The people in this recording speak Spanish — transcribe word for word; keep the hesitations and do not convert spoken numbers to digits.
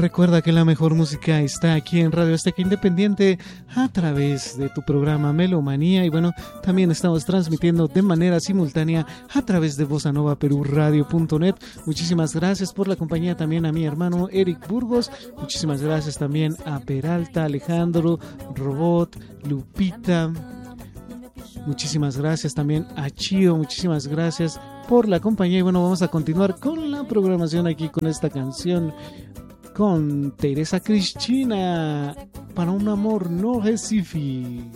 Recuerda que la mejor música está aquí en Radio Azteca Independiente a través de tu programa Melomanía, y bueno, también estamos transmitiendo de manera simultánea a través de bossa nova perú radio punto net. Muchísimas gracias por la compañía también a mi hermano Eric Burgos, muchísimas gracias también a Peralta, Alejandro, Robot, Lupita. Muchísimas gracias también a Chio, muchísimas gracias por la compañía. Y bueno, vamos a continuar con la programación aquí con esta canción con Teresa Cristina, Para un amor no recifi.